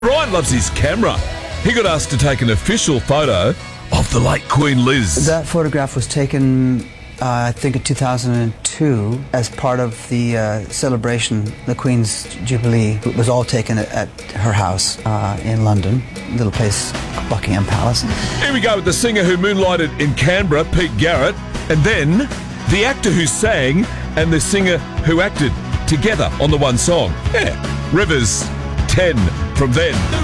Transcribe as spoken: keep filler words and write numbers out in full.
Ryan loves his camera. He got asked to take an official photo of the late Queen Liz. That photograph was taken, uh, I think, in two thousand two as part of the uh, celebration, the Queen's Jubilee. It was all taken at, at her house uh, in London, little place, Buckingham Palace. Here we go with the singer who moonlighted in Canberra, Pete Garrett, and then the actor who sang and the singer who acted together on the one song. Yeah, Rivers, ten from then.